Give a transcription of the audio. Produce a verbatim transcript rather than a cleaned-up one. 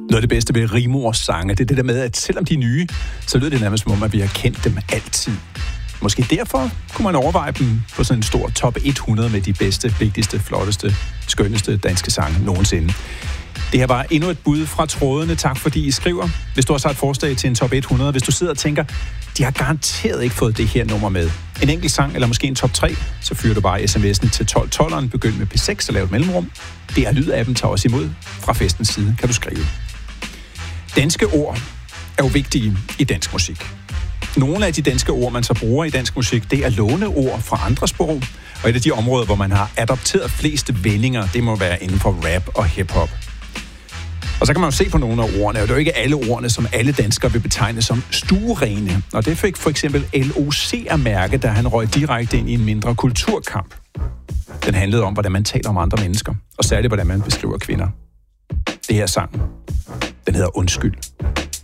Noget af det bedste ved Rimors sange, det er det der med, at selvom de er nye, så lyder det nærmest som om, at vi har kendt dem altid. Måske derfor kunne man overveje dem på sådan en stor top hundrede med de bedste, vigtigste, flotteste, skønneste danske sange nogensinde. Det her var endnu et bud fra trådene. Tak fordi I skriver. Hvis du også har et forslag til en top hundrede, hvis du sidder og tænker, de har garanteret ikke fået det her nummer med. En enkelt sang eller måske en top tre, så fyrer du bare sms'en til tolv tolveren, begynd med P seks og lav et mellemrum. Det er lydappen tager os imod. Fra festens side kan du skrive. Danske ord er jo vigtige i dansk musik. Nogle af de danske ord, man så bruger i dansk musik, det er låneord fra andre sprog. Og et af de områder, hvor man har adopteret flest vendinger, det må være inden for rap og hiphop. Og så kan man jo se på nogle af ordene, og det er jo ikke alle ordene, som alle danskere vil betegne som stuerene. Og det fik for eksempel L O C at mærke, da han røg direkte ind i en mindre kulturkamp. Den handlede om, hvordan man taler om andre mennesker, og særligt, hvordan man beskriver kvinder. Det her sang, den hedder Undskyld.